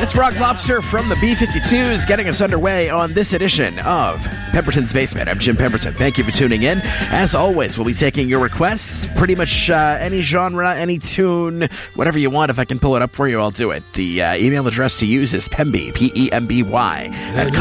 It's Rock Lobster from the B-52s getting us underway on this edition of Pemberton's Basement. I'm Jim Pemberton. Thank you for tuning in. As always, we'll be taking your requests. Pretty much any genre, any tune, whatever you want. If I can pull it up for you, I'll do it. The email address to use is Pemby, Pemby, at